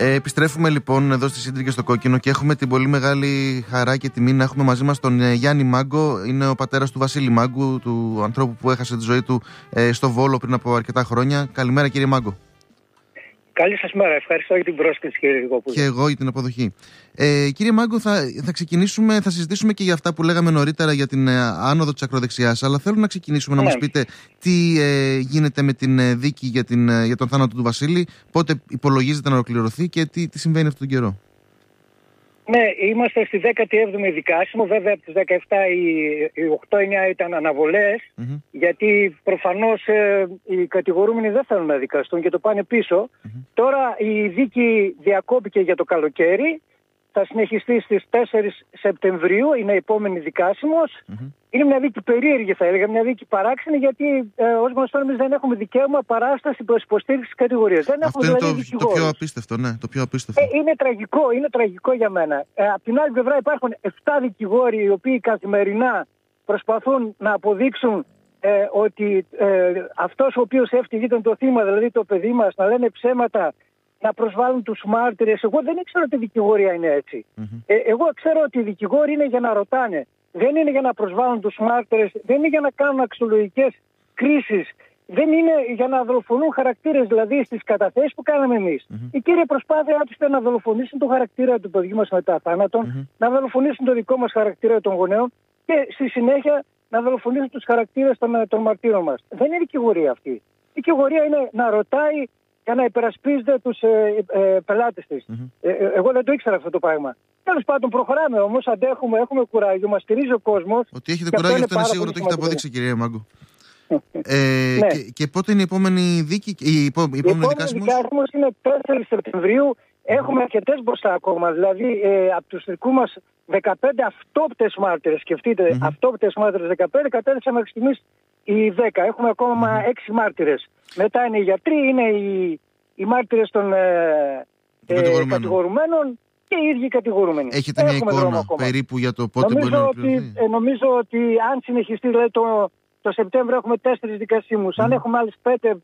Επιστρέφουμε λοιπόν εδώ στη Σύντρη και στο Κόκκινο και έχουμε την πολύ μεγάλη χαρά και τιμή να έχουμε μαζί μας τον Γιάννη Μάγκο. Είναι ο πατέρας του Βασίλη Μάγκου, του ανθρώπου που έχασε τη ζωή του στο Βόλο πριν από αρκετά χρόνια. Καλημέρα, κύριε Μάγκο. Καλή σας μέρα. Ευχαριστώ για την πρόσκληση, κύριε Γρηγόπουλο. Και εγώ για την αποδοχή. Κύριε Μάγκο, θα ξεκινήσουμε, θα συζητήσουμε και για αυτά που λέγαμε νωρίτερα για την άνοδο της ακροδεξιάς. Αλλά θέλω να ξεκινήσουμε να μας πείτε τι γίνεται με την δίκη για τον θάνατο του Βασίλη, πότε υπολογίζεται να ολοκληρωθεί και τι συμβαίνει αυτόν τον καιρό. Ναι, είμαστε στη 17η δικάσιμο. Βέβαια, από τις 17 οι 8-9 ήταν αναβολές, γιατί προφανώς οι κατηγορούμενοι δεν θέλουν να δικαστούν και το πάνε πίσω. Τώρα η δίκη διακόπηκε για το καλοκαίρι. Θα συνεχιστεί στις 4 Σεπτεμβρίου, είναι η επόμενη δικάσιμος. Είναι μια δίκη περίεργη, θα έλεγα, μια δίκη παράξενη, γιατί ως γνωστό εμείς δεν έχουμε δικαίωμα παράσταση προς υποστήριξη της κατηγορίας. Αυτό είναι δηλαδή το πιο απίστευτο, ναι, το πιο απίστευτο. Είναι τραγικό για μένα. Απ' την άλλη πλευρά υπάρχουν 7 δικηγόροι οι οποίοι καθημερινά προσπαθούν να αποδείξουν ότι αυτός ο οποίος έφτυγε ήταν το θύμα, δηλαδή το παιδί μας, να λένε ψέματα, να προσβάλλουν τους μάρτυρες. Εγώ δεν ήξερα ότι η δικηγορία είναι έτσι. Εγώ ξέρω ότι οι δικηγόροι είναι για να ρωτάνε. Δεν είναι για να προσβάλλουν τους μάρτυρες, δεν είναι για να κάνουν αξιολογικές κρίσεις, δεν είναι για να δολοφονούν χαρακτήρες, δηλαδή στις καταθέσεις που κάναμε εμείς. Η κύρια προσπάθεια τους ήταν να δολοφονήσουν τον χαρακτήρα του παιδιού μας μετά θάνατον, να δολοφονήσουν το δικό μας χαρακτήρα των γονέων και στη συνέχεια να δολοφονήσουν τους χαρακτήρες των μαρτύρων μας. Δεν είναι δικηγορία αυτή. Η δικηγορία είναι να ρωτάει για να υπερασπίζεται τους πελάτες της. Εγώ δεν το ήξερα αυτό το πράγμα. Τέλος πάντων, προχωράμε όμως, αντέχουμε, έχουμε κουράγιο, μας στηρίζει ο κόσμος. Ότι έχετε κουράγιο, αυτό είναι σίγουρο, το έχετε αποδείξει, κυρία Μάγκο. Και πότε είναι η επόμενη δίκη, η επόμενη δικάσιμος? Η δικάσιμος είναι 4 Σεπτεμβρίου. Έχουμε αρκετές μπροστά ακόμα. Δηλαδή, από τους δικούς μας 15 αυτόπτες μάρτυρες, σκεφτείτε, αυτόπτες μάρτυρες 15, κατέληξαν μέχρι στιγμής οι 10. Έχουμε ακόμα 6 μάρτυρες. Μετά είναι οι γιατροί, είναι οι μάρτυρες των κατηγορουμένων και οι ίδιοι κατηγορούμενοι. Έχετε μια εικόνα περίπου για το πότε μπορεί να ολοκληρωθεί? Νομίζω ότι αν συνεχιστεί, δηλαδή το Σεπτέμβριο έχουμε 4 δικασίμους. Αν έχουμε άλλες 5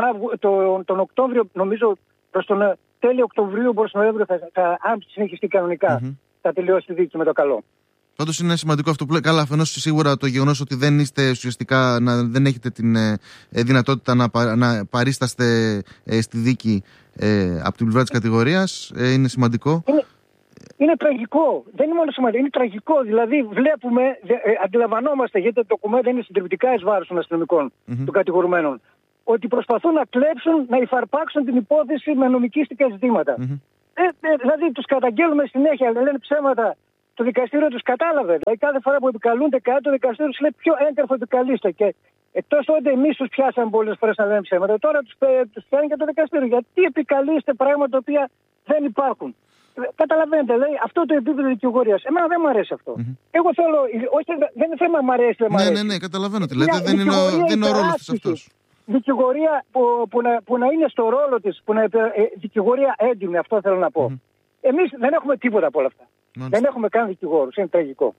τον Οκτώβριο, νομίζω προς τον τέλειο Οκτωβρίου, προς τον Νοέμβριο, αν συνεχιστεί κανονικά, θα τελειώσει τη δίκη με το καλό. Πάντως είναι σημαντικό αυτό που λέει. Καλά, αφενός σίγουρα το γεγονός ότι δεν είστε ουσιαστικά, δεν έχετε την δυνατότητα να παρίσταστε στη δίκη από την πλευρά της κατηγορίας, είναι σημαντικό. Είναι τραγικό. Δεν είναι μόνο σημαντικό, είναι τραγικό. Δηλαδή, βλέπουμε, αντιλαμβανόμαστε, γιατί τα ντοκουμέντα είναι συντριπτικά εις βάρος των αστυνομικών, των κατηγορουμένων, ότι προσπαθούν να κλέψουν, να υφαρπάξουν την υπόθεση με νομικίστικα ζητήματα. Δηλαδή, τους καταγγέλνουμε συνέχεια, λένε ψέματα. Το δικαστήριο τους κατάλαβε. Δηλαδή, κάθε φορά που επικαλούνται κάτι, το δικαστήριο τους λέει ποιο έγγραφο επικαλείστε. Και εκτός τότε εμείς τους πιάσαμε πολλές φορές να λένε ψέματα. Τώρα τους πιάνει και το δικαστήριο. Γιατί επικαλείστε πράγματα τα οποία δεν υπάρχουν? Καταλαβαίνετε, λέει, αυτό το επίπεδο δικηγορίας. Εμένα δεν μου αρέσει αυτό. Εγώ θέλω, όχι, δεν είναι θέμα μου αρέσει, δεν μου αρέσει. Ναι, καταλαβαίνω τι λέτε. Δεν είναι ο ρόλος της αυτός. Δικηγορία που να είναι στο ρόλο της, δικηγορία έντιμη, αυτό θέλω να πω. Εμείς δεν έχουμε τίποτα από όλα αυτά. Δεν έχουμε καν δικηγόρους. Είναι τραγικό.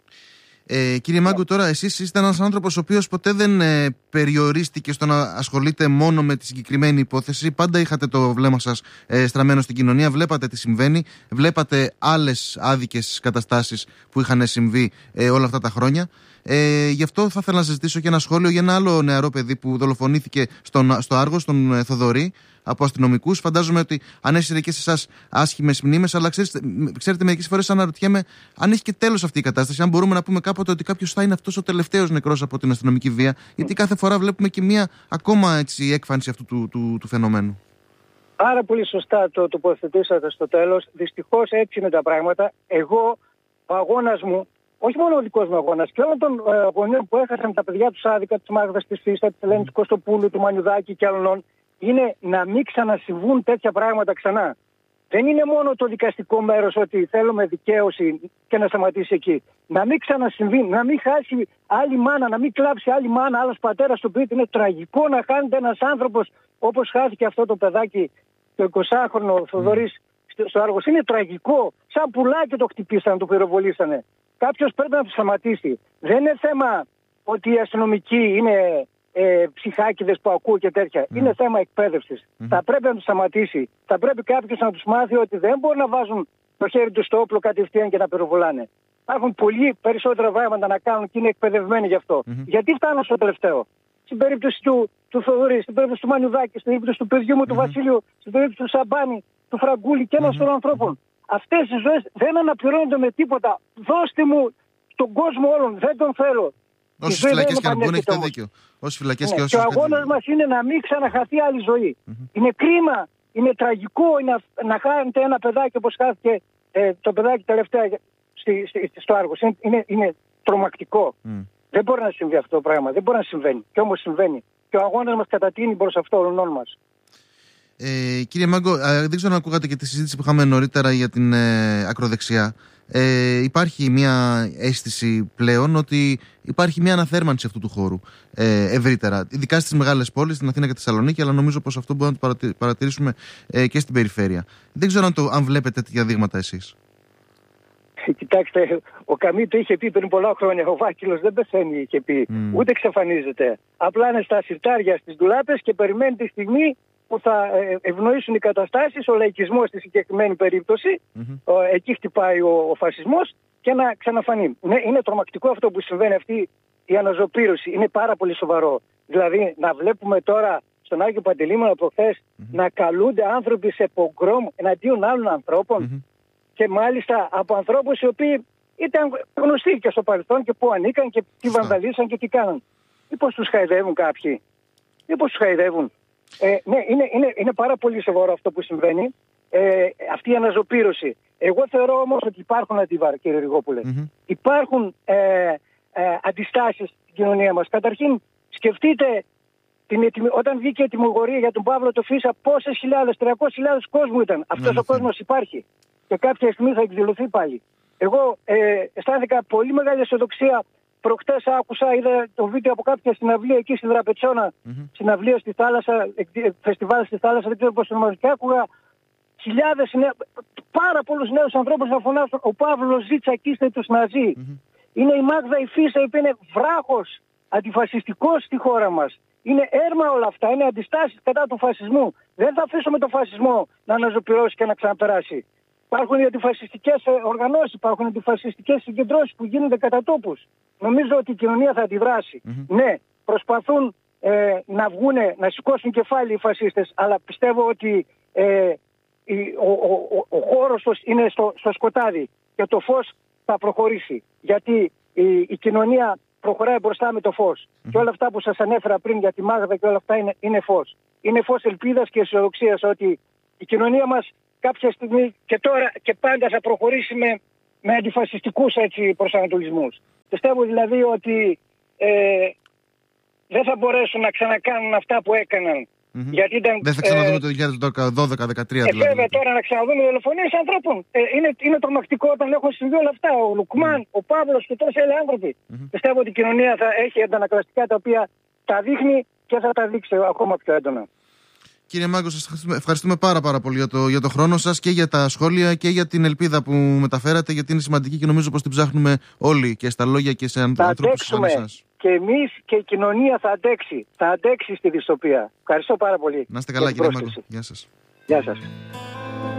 Κύριε Μάγκο, τώρα εσείς είστε ένας άνθρωπος ο οποίος ποτέ δεν περιορίστηκε στο να ασχολείται μόνο με τη συγκεκριμένη υπόθεση. Πάντα είχατε το βλέμμα σας στραμμένο στην κοινωνία. Βλέπατε τι συμβαίνει. Βλέπατε άλλες άδικες καταστάσεις που είχαν συμβεί όλα αυτά τα χρόνια. Γι' αυτό θα ήθελα να συζητήσω και ένα σχόλιο για ένα άλλο νεαρό παιδί που δολοφονήθηκε στο Άργο, στον Θοδωρή, από αστυνομικούς. Φαντάζομαι ότι ανέσυρε και σε εσάς άσχημες μνήμες, αλλά ξέρετε, μερικές φορές αναρωτιέμαι αν έχει και τέλος αυτή η κατάσταση. Αν μπορούμε να πούμε κάποτε ότι κάποιος θα είναι αυτός ο τελευταίος νεκρός από την αστυνομική βία, γιατί κάθε φορά βλέπουμε και μία ακόμα έκφανση αυτού του φαινομένου. Πάρα πολύ σωστά το τοποθετήσατε στο τέλος. Δυστυχώς έτσι είναι τα πράγματα. Εγώ, ο αγώνας μου, όχι μόνο ο δικός μου αγώνας, και όλων των γονέων που έχασαν τα παιδιά τους άδικα, της Μάγδας της Φίστα, της Ελένης Κωστοπούλου, του Μανιουδάκη και άλλων, είναι να μην ξανασυμβούν τέτοια πράγματα ξανά. Δεν είναι μόνο το δικαστικό μέρος ότι θέλουμε δικαίωση και να σταματήσει εκεί. Να μην ξανασυμβεί, να μην χάσει άλλη μάνα, να μην κλάψει άλλη μάνα, άλλος πατέρας, το οποίο είναι τραγικό να χάνεται ένας άνθρωπος όπως χάθηκε αυτό το παιδάκι, το 20χρονο Θοδωρής στο Άργος. Είναι τραγικό. Σαν πουλάκι το χτυπήσανε, το πυροβολήσανε. Κάποιος πρέπει να το σταματήσει. Δεν είναι θέμα ότι οι αστυνομικοί είναι ψυχάκιδες που ακούω και τέτοια. Είναι θέμα εκπαίδευσης. Θα πρέπει να τους σταματήσει. Θα πρέπει κάποιος να τους μάθει ότι δεν μπορούν να βάζουν το χέρι τους στο όπλο κατευθείαν και να πυροβολάνε. Υπάρχουν πολύ περισσότερα πράγματα να κάνουν και είναι εκπαιδευμένοι γι' αυτό. Γιατί φτάνω στο τελευταίο? Στην περίπτωση του Θοδωρή, στην περίπτωση του Μανιουδάκη, στην περίπτωση του παιδιού μου του Βασίλειου, στην περίπτωση του Σαμπάνη, του Φραγκούλη και ένας των ανθρώπων. Αυτές οι ζωές δεν αναπληρώνονται με τίποτα. Δώστε μου τον κόσμο όλων. Δεν τον θέλω. Όσες φυλακές και να μπουν, έχετε δίκιο. Όσες φυλακές και όσες. Και ο αγώνας μας είναι να μην ξαναχαθεί άλλη ζωή. Είναι κρίμα, είναι τραγικό να χάνετε ένα παιδάκι όπως χάθηκε το παιδάκι τελευταία στο Άργος. Είναι τρομακτικό. Δεν μπορεί να συμβεί αυτό το πράγμα. Δεν μπορεί να συμβαίνει. Και όμως συμβαίνει. Και ο αγώνας μας κατατείνει προς αυτό όλων μας. Κύριε Μάγκο, δεν ξέρω αν ακούγατε και τη συζήτηση που είχαμε νωρίτερα για την ακροδεξιά. Υπάρχει μια αίσθηση πλέον ότι υπάρχει μια αναθέρμανση αυτού του χώρου ευρύτερα, ειδικά στις μεγάλες πόλεις, στην Αθήνα και τη Θεσσαλονίκη, αλλά νομίζω πως αυτό μπορούμε να το παρατηρήσουμε και στην περιφέρεια. Δεν ξέρω αν βλέπετε τέτοια δείγματα εσείς. Κοιτάξτε, ο Καμί το είχε πει πριν πολλά χρόνια. Ο Βάκυλος δεν πεθαίνει, είχε πει. Ούτε εξαφανίζεται. Απλά είναι στα συρτάρια, στις ντουλάπες και περιμένει τη στιγμή που θα ευνοήσουν οι καταστάσεις, ο λαϊκισμός στη συγκεκριμένη περίπτωση. Εκεί χτυπάει ο φασισμός και να ξαναφανεί. Ναι, είναι τρομακτικό αυτό που συμβαίνει, αυτή η αναζωπήρωση. Είναι πάρα πολύ σοβαρό. Δηλαδή, να βλέπουμε τώρα στον Άγιο Παντελήμωνα προχθές να καλούνται άνθρωποι σε πογκρόμ εναντίον άλλων ανθρώπων. Και μάλιστα από ανθρώπους οι οποίοι ήταν γνωστοί και στο παρελθόν και που ανήκαν και τι βανδαλίσαν και τι κάναν. Μήπως τους χαϊδεύουν κάποιοι? Μήπως τους χαϊδεύουν? Ναι, είναι πάρα πολύ σοβαρό αυτό που συμβαίνει. Αυτή η αναζωπήρωση. Εγώ θεωρώ όμως ότι υπάρχουν αντίβαρα, κύριε Ριγόπουλε. Υπάρχουν αντιστάσεις στην κοινωνία μας. Καταρχήν, σκεφτείτε όταν βγήκε η τιμωρία για τον Παύλο το Φίσα, πόσες χιλιάδες, 300.000 κόσμου ήταν. Αυτός ο κόσμος υπάρχει. Και κάποια στιγμή θα εκδηλωθεί πάλι. Εγώ αισθάνθηκα πολύ μεγάλη αισιοδοξία. Προχτές είδα το βίντεο από κάποια συναυλία εκεί στην Δραπετσόνα. Συναυλία στη θάλασσα, φεστιβάλ στη θάλασσα, δεν ξέρω πώς το ονομάζω. Και άκουγα χιλιάδες, πάρα πολλούς νέους ανθρώπους να φωνάσουν «Ο Παύλος ζει, τσακίστε τους Ναζί». Είναι η Μάγδα η Φίσα, η οποία είναι βράχος αντιφασιστικός στη χώρα μας. Είναι έρμα όλα αυτά, είναι αντιστάσεις κατά του φασισμού. Δεν θα αφήσουμε τον φασισμό να αναζωπηρώσει και να ξαναπεράσει. Υπάρχουν οι αντιφασιστικές οργανώσεις, υπάρχουν αντιφασιστικές συγκεντρώσεις που γίνονται κατά τόπους. Νομίζω ότι η κοινωνία θα αντιδράσει. Ναι, προσπαθούν να βγούνε, να σηκώσουν κεφάλι οι φασίστες, αλλά πιστεύω ότι ο χώρος είναι στο σκοτάδι και το φως θα προχωρήσει. Γιατί η κοινωνία προχωράει μπροστά με το φως. Και όλα αυτά που σας ανέφερα πριν για τη Μάγδα και όλα αυτά είναι φως. Είναι φως ελπίδας και αισιοδοξίας ότι η κοινωνία μας κάποια στιγμή και τώρα και πάντα θα προχωρήσει με αντιφασιστικούς προσανατολισμούς. Πιστεύω δηλαδή ότι δεν θα μπορέσουν να ξανακάνουν αυτά που έκαναν. Γιατί δεν θα ξαναδούμε το 2012-2013 δηλαδή. Βέβαια τώρα να ξαναδούμε δολοφονίες ανθρώπων. Είναι τρομακτικό όταν έχουν συμβεί όλα αυτά. Ο Λουκμάν, ο Παύλος και τόσοι άλλοι άνθρωποι. Πιστεύω ότι η κοινωνία θα έχει αντανακλαστικά τα οποία τα δείχνει και θα τα δείξει ακόμα πιο έντονα. Κύριε Μάγκο, σας ευχαριστούμε πάρα πολύ για το χρόνο σας και για τα σχόλια και για την ελπίδα που μεταφέρατε, γιατί είναι σημαντική και νομίζω πως την ψάχνουμε όλοι και στα λόγια και σε ανθρώπους σαν εσάς. Και εμείς και η κοινωνία θα αντέξει. Θα αντέξει στη δυστοπία. Ευχαριστώ πάρα πολύ. Να είστε καλά, κύριε Μάγκο. Γεια σας. Γεια σας.